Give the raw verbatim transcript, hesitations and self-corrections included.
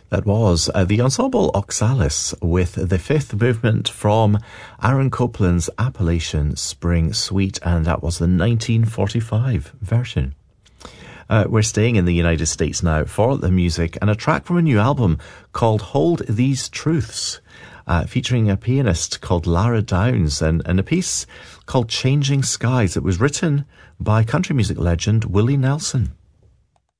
That was uh, the Ensemble Oxalis with the fifth movement from Aaron Copland's Appalachian Spring Suite, and that was the nineteen forty-five version. Uh, we're staying in the United States now for the music and a track from a new album called Hold These Truths, uh, featuring a pianist called Lara Downs, and, and a piece called Changing Skies. It was written by country music legend Willie Nelson.